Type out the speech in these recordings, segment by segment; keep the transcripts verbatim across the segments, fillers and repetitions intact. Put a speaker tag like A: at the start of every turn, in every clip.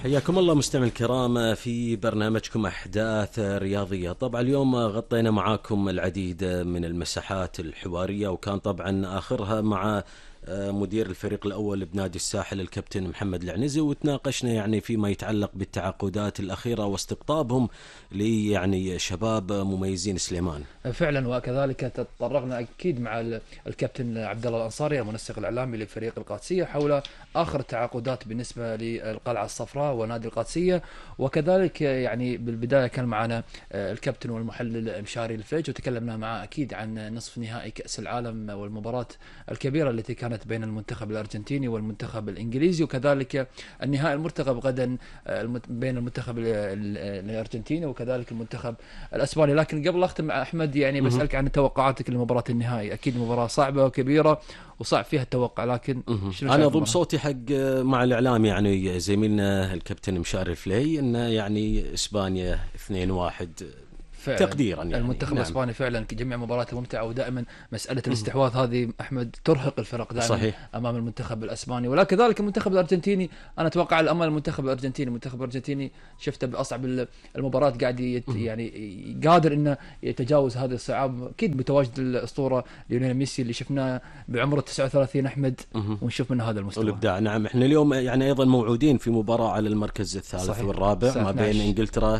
A: حياكم الله مستمعي الكرام في برنامجكم أحداث رياضية. طبعا اليوم غطينا معاكم العديد من المساحات الحوارية، وكان طبعا آخرها مع مدير الفريق الأول بنادي الساحل الكابتن محمد العنزي، وتناقشنا يعني فيما يتعلق بالتعاقدات الأخيرة واستقطابهم لي يعني شباب مميزين سليمان.
B: فعلا، وكذلك تطرقنا أكيد مع الكابتن عبد الله الأنصاري المنسق الإعلامي لفريق القادسية حول آخر التعاقدات بالنسبة للقلعة الصفراء ونادي القادسية، وكذلك يعني بالبداية كان معنا الكابتن والمحلل مشاري الفيج، وتكلمنا معه أكيد عن نصف نهائي كأس العالم والمباراة الكبيرة التي كانت بين المنتخب الأرجنتيني والمنتخب الإنجليزي، وكذلك النهائي المرتقب غدا بين المنتخب الأرجنتيني وكذلك المنتخب الأسباني. لكن قبل أختم مع أحمد يعني بسألك عن توقعاتك لمباراة النهائي. أكيد مباراة صعبة وكبيرة وصعب فيها التوقع، لكن
A: أنا أضم صوتي حق مع الإعلام يعني زميلنا الكابتن مشاري الفلي إنه يعني إسبانيا اثنين واحد تقديرا. يعني
B: المنتخب
A: نعم.
B: الاسباني فعلا جميع مباراته ممتعه، ودائما مساله الاستحواذ هذه احمد ترهق الفرق دائما صحيح. امام المنتخب الاسباني، وكذلك المنتخب الارجنتيني. انا اتوقع الامل المنتخب الارجنتيني المنتخب الارجنتيني شفته باصعب المباراه قاعد يت يعني قادر انه يتجاوز هذه الصعاب. اكيد متواجد الاسطوره ليونيل ميسي اللي شفناه بعمره تسعة وثلاثين احمد، ونشوف من هذا المستوى
A: والابداع. نعم، احنا اليوم يعني ايضا موعودين في مباراه على المركز الثالث صحيح. والرابع ما بين انجلترا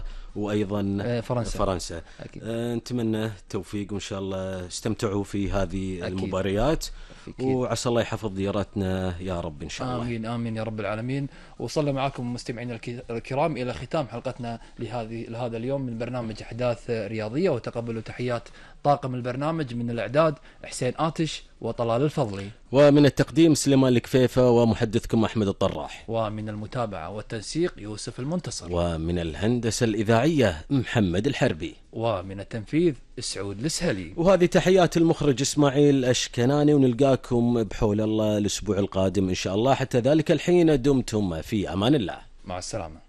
A: وايضا
B: فرنسا,
A: فرنسا. أه نتمنى التوفيق، وان شاء الله استمتعوا في هذه أكيد. المباريات أكيد. وعسى الله يحفظ ديارتنا يا رب ان شاء الله.
B: امين امين يا رب العالمين. وصلنا معكم مستمعينا الكرام الى ختام حلقتنا لهذه لهذا اليوم من برنامج احداث رياضيه، وتقبلوا تحيات طاقم البرنامج من الاعداد حسين آتش وطلال الفضلي،
A: ومن التقديم سليمان الكفيفة، ومحدثكم أحمد الطراح،
B: ومن المتابعة والتنسيق يوسف المنتصر،
A: ومن الهندسة الإذاعية محمد الحربي،
B: ومن التنفيذ سعود السهلي.
A: وهذه تحيات المخرج إسماعيل أشكناني، ونلقاكم بحول الله الأسبوع القادم إن شاء الله. حتى ذلك الحين دمتم في أمان الله،
B: مع السلامة.